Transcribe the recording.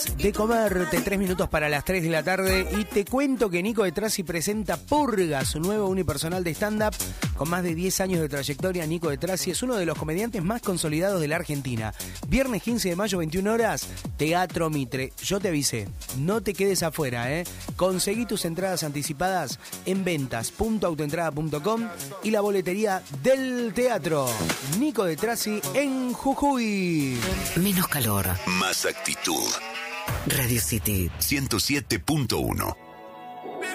De comerte, 3 minutos para las 3 de la tarde, y te cuento que Nico de Trasi presenta Purga, su nuevo unipersonal de stand-up. Con más de 10 años de trayectoria, Nico de Trasi es uno de los comediantes más consolidados de la Argentina. Viernes 15 de mayo, 21 horas, Teatro Mitre. Yo te avisé, no te quedes afuera, ¿eh? Conseguí tus entradas anticipadas en ventas.autoentrada.com y la boletería del teatro. Nico de Trasi en Jujuy. Menos calor. Más actitud. Radio City 107.1.